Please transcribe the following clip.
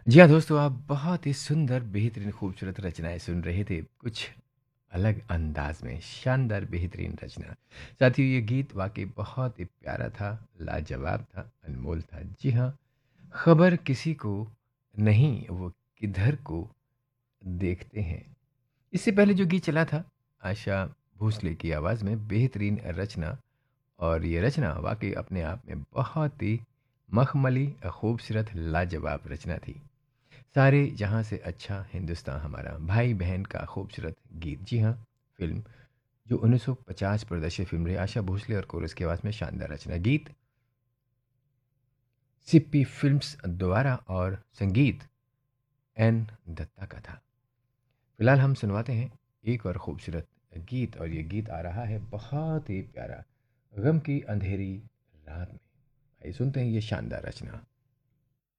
जी हाँ दोस्तों, आप बहुत ही सुंदर, बेहतरीन, खूबसूरत रचनाएँ सुन रहे थे। कुछ अलग अंदाज़ में, शानदार बेहतरीन रचना। साथियों, ये गीत वाक़ई बहुत ही प्यारा था, लाजवाब था, अनमोल था। जी हाँ, खबर किसी को नहीं, वो किधर को देखते हैं। इससे पहले जो गीत चला था, आशा भोसले की आवाज़ में बेहतरीन रचना, और ये रचना वाक़ई अपने आप में बहुत ही मखमली, खूबसूरत, लाजवाब रचना थी। सारे जहाँ से अच्छा हिंदुस्तान हमारा, भाई बहन का खूबसूरत गीत। जी हाँ, फिल्म जो 1950 प्रदर्शित फिल्म रही, आशा भोसले और कोरस की आवाज़ में शानदार रचना। गीत सिप्पी फिल्म्स द्वारा और संगीत एन दत्ता का था। फिलहाल हम सुनवाते हैं एक और खूबसूरत गीत, और ये गीत आ रहा है बहुत ही प्यारा, गम की अंधेरी रात में। आइए सुनते हैं ये शानदार रचना।